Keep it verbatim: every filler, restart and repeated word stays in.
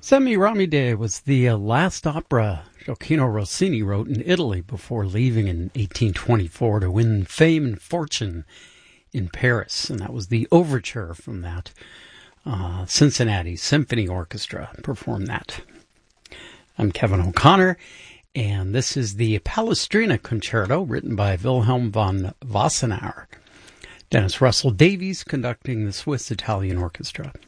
Semiramide was the uh, last opera Gioacchino Rossini wrote in Italy before leaving in eighteen twenty-four to win fame and fortune in Paris. And that was the overture from that. Uh, Cincinnati Symphony Orchestra performed that. I'm Kevin O'Connor, and this is the Palestrina Concerto written by Wilhelm von Wassenaar. Dennis Russell Davies conducting the Swiss Italian Orchestra.